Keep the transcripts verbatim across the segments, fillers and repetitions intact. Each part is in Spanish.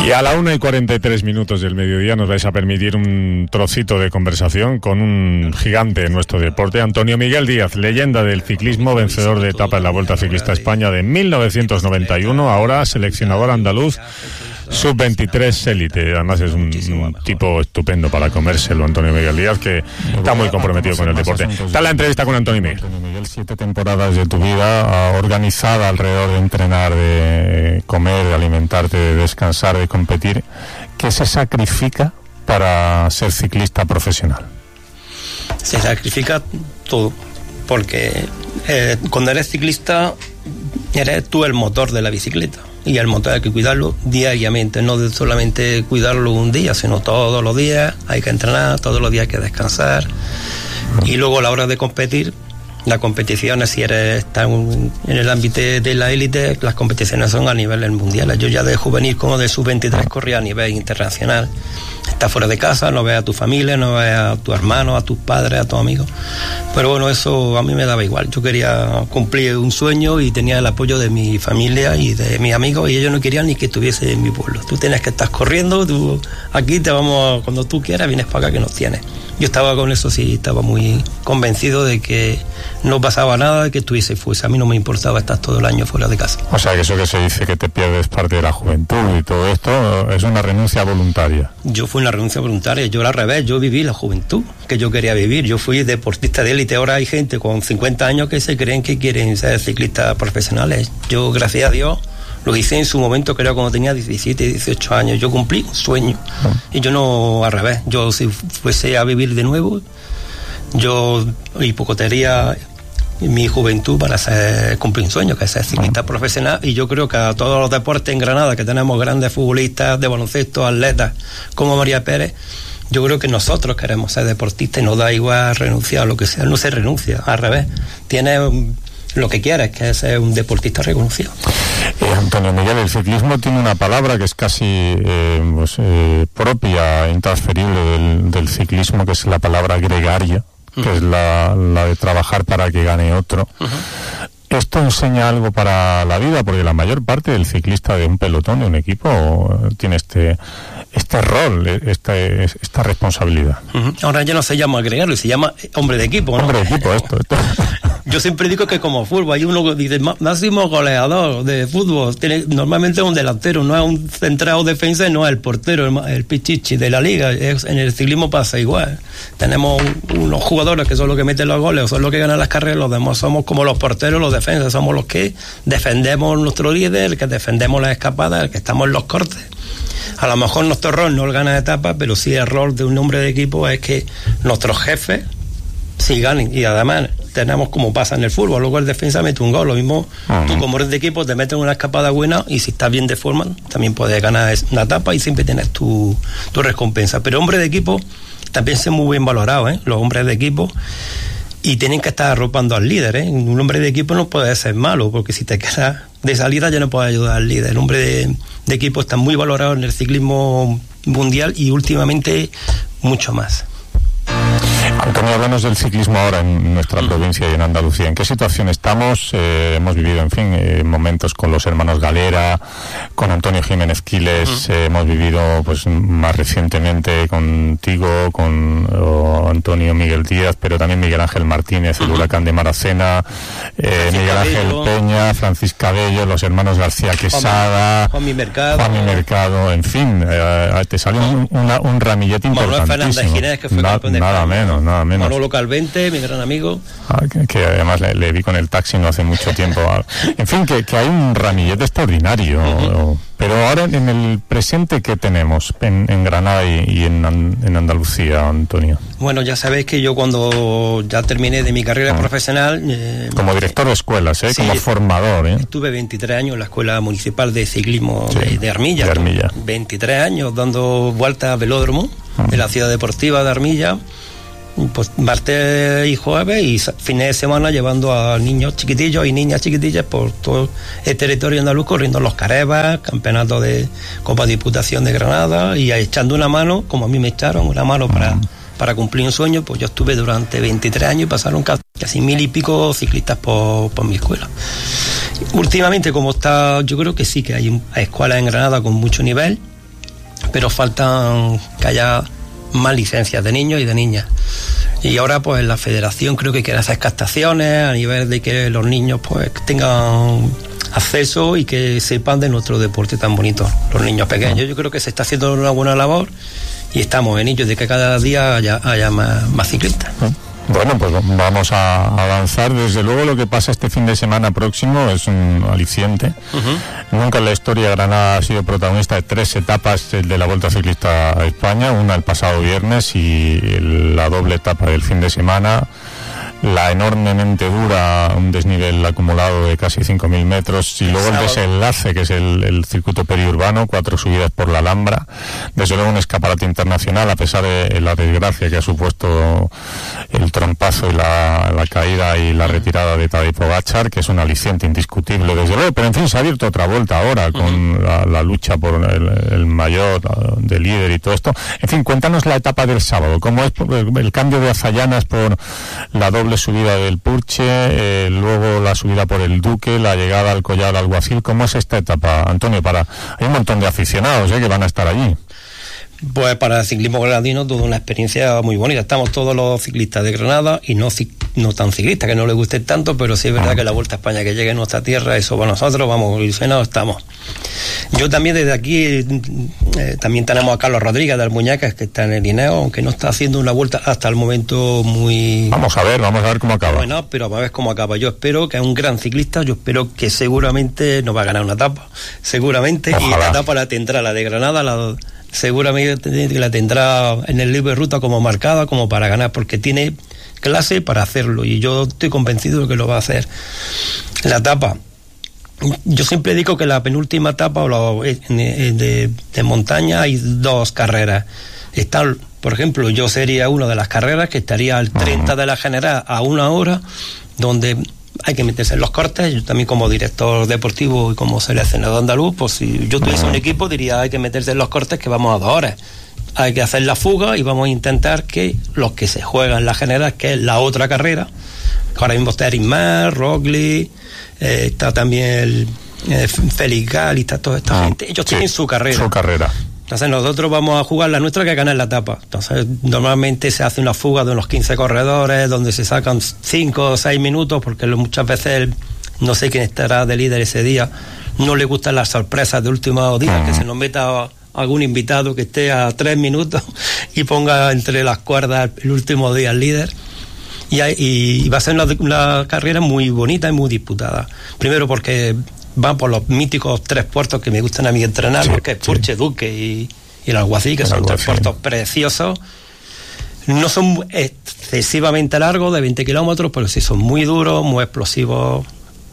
Y a la una y cuarenta y tres minutos del mediodía nos vais a permitir un trocito de conversación con un gigante en nuestro deporte, Antonio Miguel Díaz, leyenda del ciclismo, vencedor de etapa en la Vuelta Ciclista España de mil novecientos noventa y uno, ahora seleccionador andaluz sub veintitrés élite. Además es un, un tipo estupendo para comérselo, Antonio Miguel Díaz, que está muy comprometido con el deporte. Está la entrevista con Antonio Miguel. Antonio Miguel, siete temporadas de tu vida organizada alrededor de entrenar, de comer, de alimentarte, de descansar, de competir. ¿Qué se sacrifica para ser ciclista profesional? Se sacrifica todo, porque eh, cuando eres ciclista eres tú el motor de la bicicleta. Y el motor hay que cuidarlo diariamente, no solamente cuidarlo un día, sino todos los días hay que entrenar, todos los días hay que descansar. Y luego a la hora de competir, las competiciones, si eres está en el ámbito de la élite, las competiciones son a nivel mundial. Yo ya de juvenil como de sub veintitrés corría a nivel internacional. Estás fuera de casa, no ves a tu familia, no ves a tu hermano, a tus padres, a tus amigos. Pero bueno, eso a mí me daba igual. Yo quería cumplir un sueño y tenía el apoyo de mi familia y de mis amigos, y ellos no querían ni que estuviese en mi pueblo. Tú tienes que estar corriendo, tú aquí te vamos, cuando tú quieras vienes para acá que nos tienes. Yo estaba con eso, sí, estaba muy convencido de que no pasaba nada, que estuviese fuese. A mí no me importaba estar todo el año fuera de casa. O sea, que eso que se dice que te pierdes parte de la juventud y todo esto es una renuncia voluntaria. Yo fui una renuncia voluntaria, yo al revés, yo viví la juventud que yo quería vivir. Yo fui deportista de élite. Ahora hay gente con cincuenta años que se creen que quieren ser ciclistas profesionales. Yo, gracias a Dios, lo hice en su momento, creo, cuando tenía diecisiete, dieciocho años. Yo cumplí un sueño. Y yo no, al revés. Yo, si fuese a vivir de nuevo, yo hipocotearía mi juventud para hacer, cumplir un sueño, que es ser ciclista profesional. Y yo creo que a todos los deportes en Granada, que tenemos grandes futbolistas de baloncesto, atletas, como María Pérez, yo creo que nosotros queremos ser deportistas y nos da igual renunciar a lo que sea. No se renuncia, al revés. Tienes lo que quieres, que es ser un deportista reconocido. Eh, Antonio Miguel, el ciclismo tiene una palabra que es casi eh, pues, eh, propia, intransferible del, del ciclismo, que es la palabra gregaria, uh-huh. que es la, la de trabajar para que gane otro. Uh-huh. ¿Esto enseña algo para la vida? Porque la mayor parte del ciclista de un pelotón, de un equipo, tiene este este rol, este, esta responsabilidad. Uh-huh. Ahora ya no se llama gregario, se llama hombre de equipo, ¿no? Hombre de equipo, esto, esto. Yo siempre digo que como fútbol, hay uno que dice máximo goleador de fútbol, tiene normalmente un delantero, no es un centrado defensa, no es el portero, el, el pichichi de la liga. Es, en el ciclismo pasa igual. Tenemos un, unos jugadores que son los que meten los goles, son los que ganan las carreras, los demás somos como los porteros, los defensas, somos los que defendemos nuestro líder, el que defendemos las escapadas, el que estamos en los cortes. A lo mejor nuestro rol no es ganar etapas, pero sí el rol de un hombre de equipo es que nuestros jefes sí ganen. Y además tenemos como pasa en el fútbol, luego el defensa mete un gol, lo mismo uh-huh. tú como eres de equipo te metes una escapada buena y si estás bien de forma también puedes ganar una etapa y siempre tienes tu, tu recompensa. Pero hombre de equipo también son muy bien valorados, ¿eh? Los hombres de equipo, y tienen que estar arropando al líder, ¿eh? Un hombre de equipo no puede ser malo, porque si te quedas de salida ya no puedes ayudar al líder. El hombre de, de equipo está muy valorado en el ciclismo mundial y últimamente mucho más. Antonio, háblanos del ciclismo ahora en nuestra provincia y en Andalucía. ¿En qué situación estamos? Eh, hemos vivido, en fin, eh, momentos con los hermanos Galera, con Antonio Jiménez Quiles, uh-huh. eh, hemos vivido, pues, más recientemente contigo, con oh, Antonio Miguel Díaz, pero también Miguel Ángel Martínez, el uh-huh. huracán de Maracena, eh, Miguel Ángel Bello. Peña, Francisca Bello, los hermanos García Quesada, Juanmi Mercado, Juanmi Mercado, en fin, eh, te sale un, una, un ramillete importantísimo. Ginés, que fue Na, nada menos, nada menos. Manolo Calvente, mi gran amigo. Ah, que, que además le, le vi con el taxi no hace mucho tiempo. En fin, que, que hay un ramillete extraordinario. Uh-huh. Pero ahora en el presente, ¿qué tenemos en, en Granada y, y en, en Andalucía, Antonio? Bueno, ya sabéis que yo cuando ya terminé de mi carrera uh-huh. profesional... Eh, como director de escuelas, ¿eh? Sí, como formador. ¿eh? Estuve veintitrés años en la Escuela Municipal de Ciclismo sí, de, de Armilla. De Armilla. veintitrés años dando vueltas a velódromo uh-huh. de la ciudad deportiva de Armilla. Pues martes y jueves y fines de semana llevando a niños chiquitillos y niñas chiquitillas por todo el territorio andaluz, corriendo los Carebas, campeonatos de Copa Diputación de Granada y echando una mano, como a mí me echaron una mano para, para cumplir un sueño. Pues yo estuve durante veintitrés años y pasaron casi, casi mil y pico ciclistas por, por mi escuela. Últimamente, como está, yo creo que sí que hay, hay escuelas en Granada con mucho nivel, pero faltan que haya más licencias de niños y de niñas. Y ahora pues la federación creo que quiere hacer captaciones a nivel de que los niños pues tengan acceso y que sepan de nuestro deporte tan bonito, los niños pequeños. Yo creo que se está haciendo una buena labor y estamos en ello de que cada día haya, haya más, más ciclistas. Bueno, pues vamos a avanzar. Desde luego lo que pasa este fin de semana próximo es un aliciente. Uh-huh. Nunca en la historia Granada ha sido protagonista de tres etapas de la Vuelta Ciclista a España, una el pasado viernes y la doble etapa del fin de semana. La enormemente dura, un desnivel acumulado de casi cinco mil metros y luego el desenlace, que es el, el circuito periurbano, cuatro subidas por la Alhambra. Desde luego un escaparate internacional, a pesar de la desgracia que ha supuesto el trompazo y la, la caída y la retirada de Tadej Pogačar, que es un aliciente indiscutible, desde luego. Pero en fin, se ha abierto otra vuelta ahora con la, la lucha por el, el mayor de líder y todo esto. En fin, cuéntanos la etapa del sábado, cómo es el cambio de Azallanas por la doble subida del Purche, eh, luego la subida por el Duque, la llegada al Collado del Alguacil. ¿Cómo es esta etapa, Antonio? Para hay un montón de aficionados eh, que van a estar allí. Pues para el ciclismo granadino toda una experiencia muy bonita. Estamos todos los ciclistas de Granada y no, no tan ciclistas, que no les guste tanto, pero sí es verdad ah. que la Vuelta a España que llegue a nuestra tierra, eso para nosotros, vamos, ilusionados estamos. Yo también desde aquí, eh, también tenemos a Carlos Rodríguez de Almuñecas, que está en el Guineo, aunque no está haciendo una vuelta hasta el momento muy... Vamos a ver, vamos a ver cómo acaba. Bueno, pero vamos a ver cómo acaba. Yo espero que es un gran ciclista, yo espero que seguramente nos va a ganar una etapa, seguramente, ojalá. Y la etapa la tendrá, la de Granada, la... seguramente la tendrá en el libro de ruta como marcada, como para ganar, porque tiene clase para hacerlo y yo estoy convencido de que lo va a hacer. La etapa, yo siempre digo que la penúltima etapa o la, de, de montaña hay dos carreras. Está, por ejemplo, yo sería una de las carreras que estaría al treinta de la general a una hora, donde hay que meterse en los cortes. Yo también como director deportivo y como seleccionador andaluz, pues si yo tuviese un equipo diría hay que meterse en los cortes, que vamos a dos horas. Hay que hacer la fuga y vamos a intentar que los que se juegan la general, que es la otra carrera, que ahora mismo está Erismar, Rogli, eh, está también el, eh, Félix Gal y está toda esta ah, gente, ellos sí, tienen su carrera. Su carrera. Entonces nosotros vamos a jugar la nuestra, que ganar la etapa. Entonces normalmente se hace una fuga de unos quince corredores donde se sacan cinco o seis minutos, porque muchas veces no sé quién estará de líder ese día, no le gustan las sorpresas de último día, uh-huh. que se nos meta algún invitado que esté a tres minutos y ponga entre las cuerdas el último día el líder. Y, hay, y va a ser una, una carrera muy bonita y muy disputada. Primero porque van por los míticos tres puertos que me gustan a mí entrenar, sí, porque es Purche, sí. Duque y, y el Alguacil, que el son Alguacil. Tres puertos preciosos. No son excesivamente largos, de veinte kilómetros, pero sí son muy duros, muy explosivos,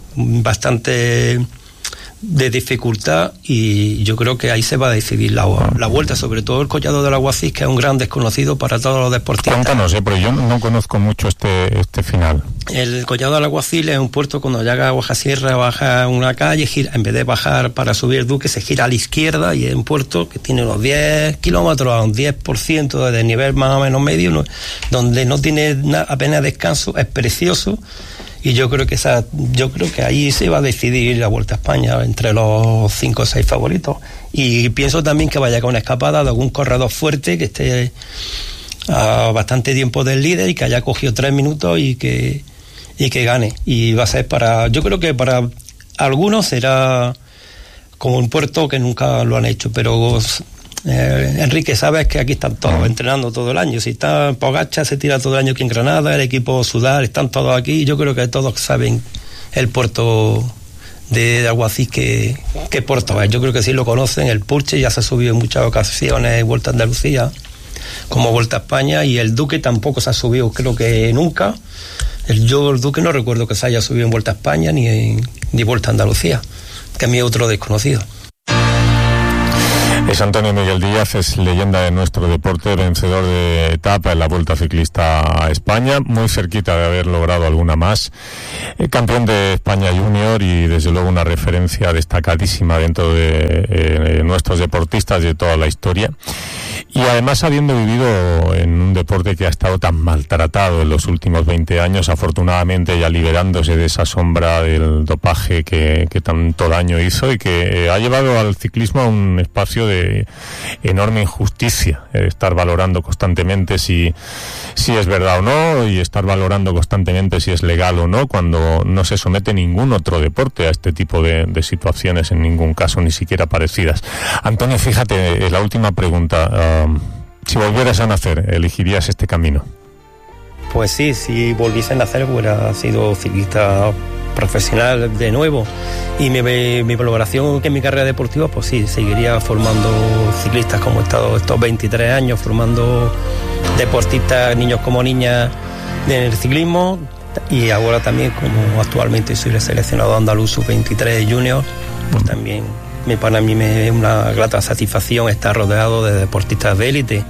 bastante de dificultad, y yo creo que ahí se va a decidir la, la vuelta, sobre todo el Collado del Alguacil, que es un gran desconocido para todos los deportistas. Cuéntanos, eh, pero yo no conozco mucho este este final. El Collado del Alguacil es un puerto cuando llega a Guajasierra, baja una calle, gira, en vez de bajar para subir el Duque, se gira a la izquierda, y es un puerto que tiene unos diez kilómetros a un diez por ciento de nivel más o menos medio, ¿no? Donde no tiene na, apenas descanso, es precioso. Y yo creo que esa, yo creo que ahí se va a decidir la Vuelta a España entre los cinco o seis favoritos. Y pienso también que vaya con una escapada de algún corredor fuerte que esté a bastante tiempo del líder y que haya cogido tres minutos y que y que gane. Y va a ser para, yo creo que para algunos será como un puerto que nunca lo han hecho, pero Eh, Enrique, sabes que aquí están todos entrenando todo el año. Si está Pogačar, se tira todo el año aquí en Granada, el equipo Sudal, están todos aquí. Yo creo que todos saben el puerto de, de Alguacil que, que puerto es. Yo creo que sí lo conocen. El Purche ya se ha subido en muchas ocasiones, Vuelta a Andalucía como Vuelta a España, y el Duque tampoco se ha subido, creo que nunca. El, yo el Duque no recuerdo que se haya subido en Vuelta a España ni en ni Vuelta a Andalucía, que a mí es otro desconocido. Es Antonio Miguel Díaz, es leyenda de nuestro deporte, vencedor de etapa en la Vuelta Ciclista a España, muy cerquita de haber logrado alguna más, eh, campeón de España Junior y desde luego una referencia destacadísima dentro de eh, nuestros deportistas de toda la historia. Y además habiendo vivido en un deporte que ha estado tan maltratado en los últimos veinte años, afortunadamente ya liberándose de esa sombra del dopaje que, que tanto daño hizo y que eh, ha llevado al ciclismo a un espacio de enorme injusticia, eh, estar valorando constantemente si, si es verdad o no y estar valorando constantemente si es legal o no, cuando no se somete ningún otro deporte a este tipo de, de situaciones, en ningún caso, ni siquiera parecidas. Antonio, fíjate, eh, la última pregunta. Uh, si volvieras a nacer, ¿elegirías este camino? Pues sí, si volviese a nacer hubiera sido ciclista profesional de nuevo, y mi, mi valoración que en mi carrera deportiva, pues sí, seguiría formando ciclistas como he estado estos veintitrés años, formando deportistas, niños como niñas en el ciclismo, y ahora también como actualmente soy el seleccionado andaluz sub veintitrés junior, pues también me, para mí me es una grata satisfacción estar rodeado de deportistas de élite.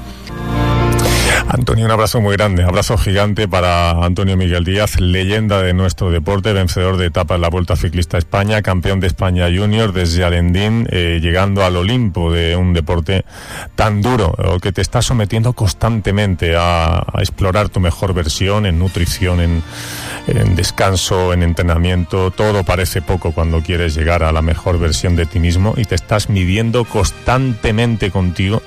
Antonio, un abrazo muy grande, abrazo gigante para Antonio Miguel Díaz, leyenda de nuestro deporte, vencedor de etapa en la Vuelta Ciclista a España, campeón de España Junior desde Alendín, eh, llegando al Olimpo de un deporte tan duro, que te está sometiendo constantemente a, a explorar tu mejor versión en nutrición, en, en descanso, en entrenamiento. Todo parece poco cuando quieres llegar a la mejor versión de ti mismo y te estás midiendo constantemente contigo.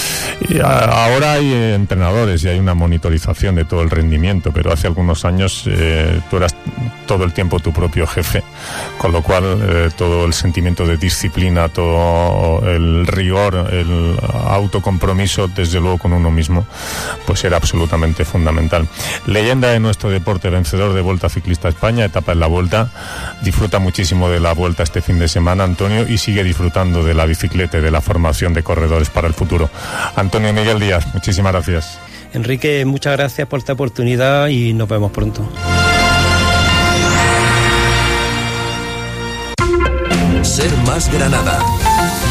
Y a, ahora hay eh, entrenadores y hay una monitorización de todo el rendimiento, pero hace algunos años eh, tú eras todo el tiempo tu propio jefe, con lo cual eh, todo el sentimiento de disciplina, todo el rigor, el autocompromiso, desde luego con uno mismo, pues era absolutamente fundamental. Leyenda de nuestro deporte, vencedor de Vuelta Ciclista a España, etapa en la Vuelta. Disfruta muchísimo de la Vuelta este fin de semana, Antonio, y sigue disfrutando de la bicicleta y de la formación de corredores para el futuro. Antonio Miguel Díaz, muchísimas gracias. Enrique, muchas gracias por esta oportunidad y nos vemos pronto. Ser Más Granada.